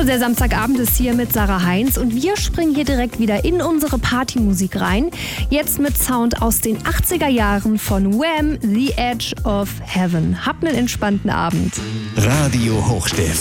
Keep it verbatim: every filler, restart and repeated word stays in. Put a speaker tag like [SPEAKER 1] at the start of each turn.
[SPEAKER 1] So, der Samstagabend ist hier mit Sarah Heinz und wir springen hier direkt wieder in unsere Partymusik rein. Jetzt mit Sound aus den achtziger Jahren von Wham! The Edge of Heaven. Habt einen entspannten Abend.
[SPEAKER 2] Radio Hochstift.